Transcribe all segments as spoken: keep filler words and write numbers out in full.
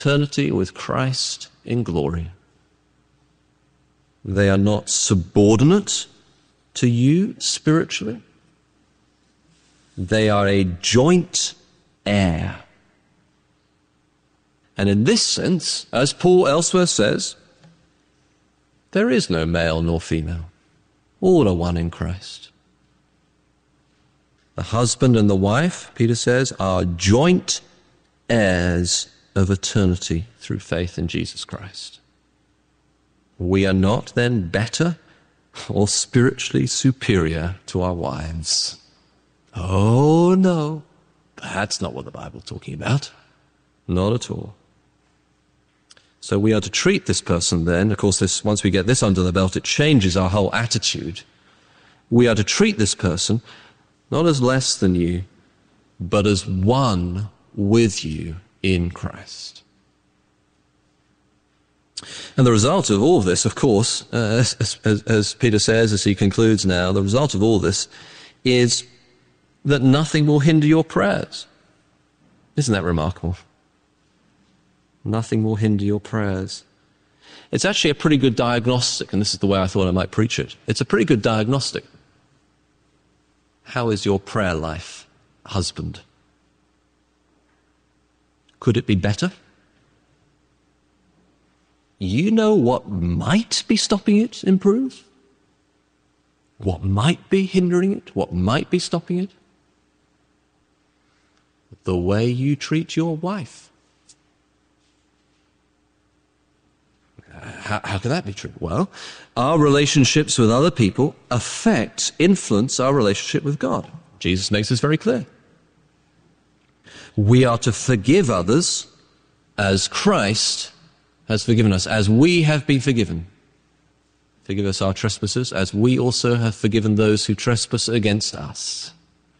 eternity with Christ in glory. They are not subordinate to you spiritually. They are a joint heir. And in this sense, as Paul elsewhere says, there is no male nor female. All are one in Christ. The husband and the wife, Peter says, are joint heirs of eternity through faith in Jesus Christ. We are not then better or spiritually superior to our wives. Oh, no, that's not what the Bible's talking about. Not at all. So we are to treat this person then, of course, this, once we get this under the belt, it changes our whole attitude. We are to treat this person not as less than you, but as one with you in Christ. And the result of all of this, of course, uh, as, as, as Peter says, as he concludes now, the result of all this is that nothing will hinder your prayers. Isn't that remarkable? Nothing will hinder your prayers. It's actually a pretty good diagnostic, and this is the way I thought I might preach it. It's a pretty good diagnostic. How is your prayer life, husband? Could it be better? You know what might be stopping it improve? What might be hindering it? What might be stopping it? The way you treat your wife. How, how can that be true? Well, our relationships with other people affect, influence our relationship with God. Jesus makes this very clear. We are to forgive others as Christ has forgiven us, as we have been forgiven. Forgive us our trespasses, as we also have forgiven those who trespass against us.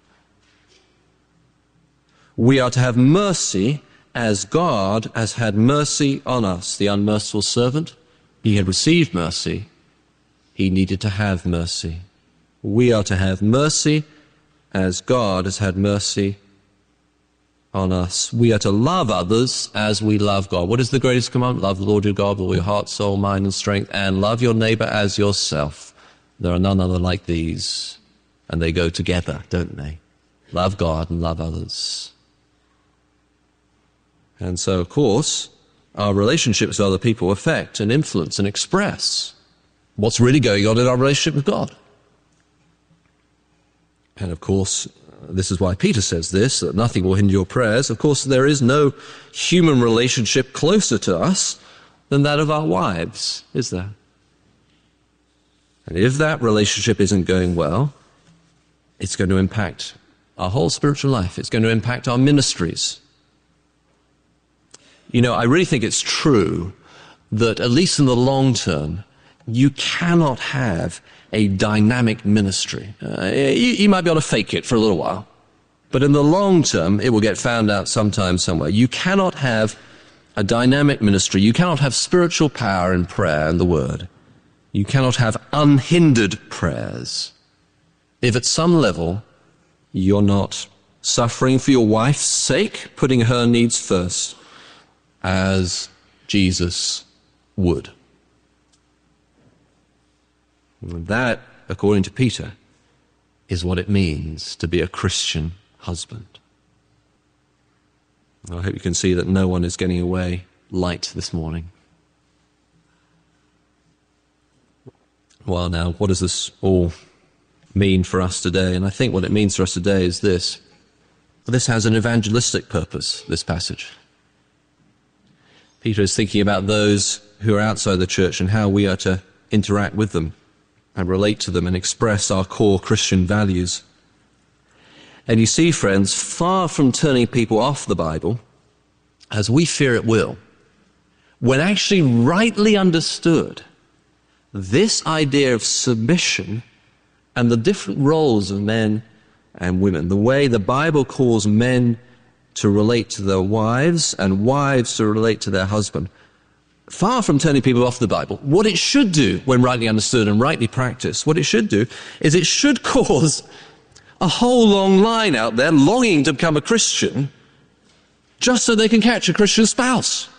We are to have mercy as God has had mercy on us. The unmerciful servant, he had received mercy. He needed to have mercy. We are to have mercy as God has had mercy on us. We are to love others as we love God. What is the greatest commandment? Love the Lord your God with all your heart, soul, mind, and strength, and love your neighbor as yourself. There are none other like these, and they go together, don't they? Love God and love others. And so, of course, our relationships with other people affect and influence and express what's really going on in our relationship with God. And of course, this is why Peter says this, that nothing will hinder your prayers. Of course, there is no human relationship closer to us than that of our wives, is there? And if that relationship isn't going well, it's going to impact our whole spiritual life. It's going to impact our ministries. You know, I really think it's true that, at least in the long term, you cannot have a dynamic ministry. Uh, you, you might be able to fake it for a little while, but in the long term, it will get found out sometime, somewhere. You cannot have a dynamic ministry. You cannot have spiritual power in prayer and the word. You cannot have unhindered prayers if at some level you're not suffering for your wife's sake, putting her needs first, as Jesus would. And that, according to Peter, is what it means to be a Christian husband. I hope you can see that no one is getting away light this morning. Well, now, what does this all mean for us today? And I think what it means for us today is this. This has an evangelistic purpose, this passage. Peter is thinking about those who are outside the church and how we are to interact with them and relate to them and express our core Christian values. And you see, friends, far from turning people off the Bible, as we fear it will, when actually rightly understood, this idea of submission and the different roles of men and women, the way the Bible calls men to relate to their wives and wives to relate to their husband, far from turning people off the Bible, what it should do when rightly understood and rightly practiced, what it should do is it should cause a whole long line out there longing to become a Christian just so they can catch a Christian spouse.